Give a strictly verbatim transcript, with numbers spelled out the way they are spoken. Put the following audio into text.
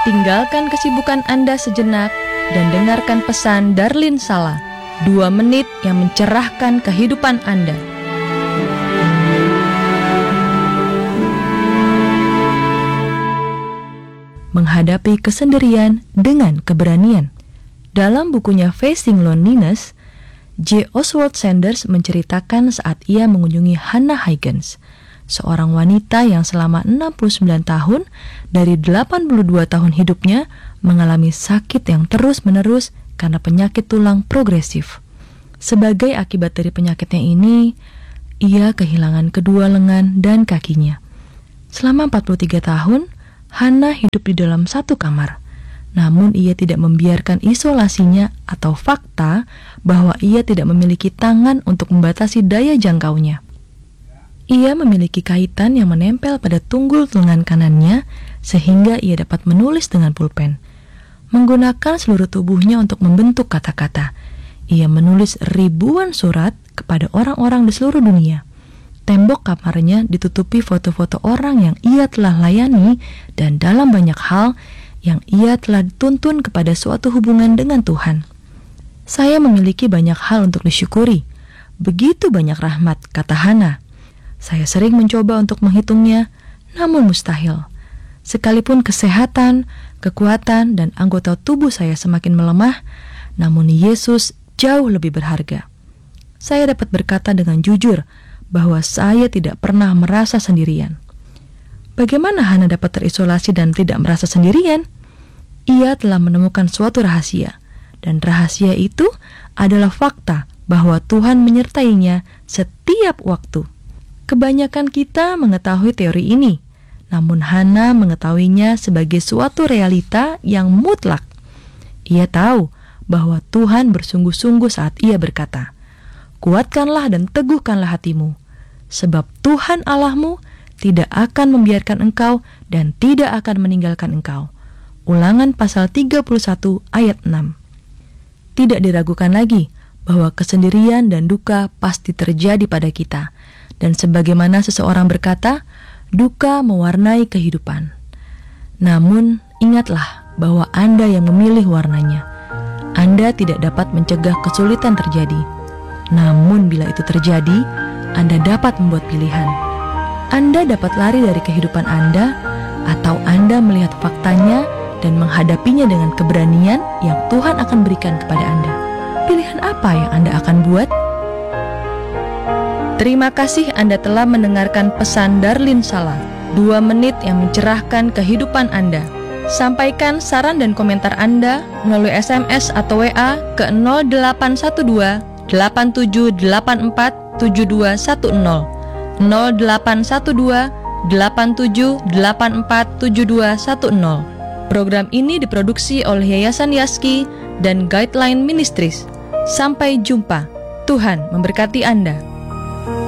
Tinggalkan kesibukan Anda sejenak dan dengarkan pesan Darlin Sala, dua menit yang mencerahkan kehidupan Anda. Menghadapi kesendirian dengan keberanian. Dalam bukunya Facing Loneliness, J. Oswald Sanders menceritakan saat ia mengunjungi Hannah Huygens, seorang wanita yang selama enam puluh sembilan tahun dari delapan puluh dua tahun hidupnya mengalami sakit yang terus-menerus karena penyakit tulang progresif. Sebagai akibat dari penyakitnya ini, ia kehilangan kedua lengan dan kakinya. Selama empat puluh tiga tahun, Hannah hidup di dalam satu kamar. Namun ia tidak membiarkan isolasinya atau fakta bahwa ia tidak memiliki tangan untuk membatasi daya jangkaunya. Ia memiliki kaitan yang menempel pada tunggul lengan kanannya sehingga ia dapat menulis dengan pulpen. Menggunakan seluruh tubuhnya untuk membentuk kata-kata. Ia menulis ribuan surat kepada orang-orang di seluruh dunia. Tembok kamarnya ditutupi foto-foto orang yang ia telah layani dan dalam banyak hal yang ia telah dituntun kepada suatu hubungan dengan Tuhan. Saya memiliki banyak hal untuk disyukuri. Begitu banyak rahmat, kata Hannah. Saya sering mencoba untuk menghitungnya, namun mustahil. Sekalipun kesehatan, kekuatan, dan anggota tubuh saya semakin melemah, namun Yesus jauh lebih berharga. Saya dapat berkata dengan jujur bahwa saya tidak pernah merasa sendirian. Bagaimana Hannah dapat terisolasi dan tidak merasa sendirian? Ia telah menemukan suatu rahasia, dan rahasia itu adalah fakta bahwa Tuhan menyertainya setiap waktu. Kebanyakan kita mengetahui teori ini, namun Hannah mengetahuinya sebagai suatu realita yang mutlak. Ia tahu bahwa Tuhan bersungguh-sungguh saat ia berkata, "Kuatkanlah dan teguhkanlah hatimu, sebab Tuhan Allahmu tidak akan membiarkan engkau dan tidak akan meninggalkan engkau." Ulangan pasal tiga puluh satu ayat enam. Tidak diragukan lagi bahwa kesendirian dan duka pasti terjadi pada kita. Dan sebagaimana seseorang berkata, duka mewarnai kehidupan. Namun, ingatlah bahwa Anda yang memilih warnanya. Anda tidak dapat mencegah kesulitan terjadi. Namun, bila itu terjadi, Anda dapat membuat pilihan. Anda dapat lari dari kehidupan Anda, atau Anda melihat faktanya dan menghadapinya dengan keberanian yang Tuhan akan berikan kepada Anda. Pilihan apa yang Anda akan buat? Terima kasih Anda telah mendengarkan pesan Darlin Sala, dua menit yang mencerahkan kehidupan Anda. Sampaikan saran dan komentar Anda melalui S M S atau W A ke nol delapan satu dua delapan tujuh delapan empat tujuh dua satu nol nol delapan satu dua delapan tujuh delapan empat tujuh dua satu nol. Program ini diproduksi oleh Yayasan Yaski dan Guideline Ministries. Sampai jumpa. Tuhan memberkati Anda.